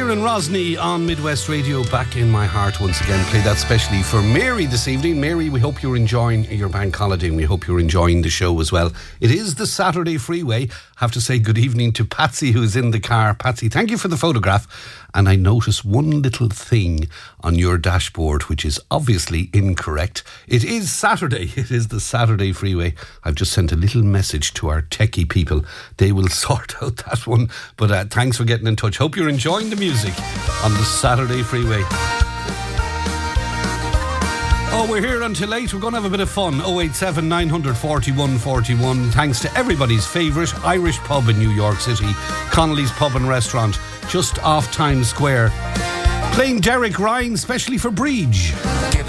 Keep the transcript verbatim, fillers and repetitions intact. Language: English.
Kieran Rosny on Midwest Radio, back in my heart once again. Play that specially for Mary this evening. Mary, we hope you're enjoying your bank holiday and we hope you're enjoying the show as well. It is the Saturday Freeway. I have to say good evening to Patsy, who's in the car. Patsy, thank you for the photograph. And I notice one little thing on your dashboard which is obviously incorrect. It is Saturday. It is the Saturday Freeway. I've just sent a little message to our techie people. They will sort out that one. But uh, thanks for getting in touch. Hope you're enjoying the music on the Saturday Freeway. Oh, we're here until eight. We're going to have a bit of fun. oh eight seven, nine four one, four one. Thanks to everybody's favourite Irish pub in New York City, Connolly's Pub and Restaurant, just off Times Square. Playing Derek Ryan, specially for Bridge.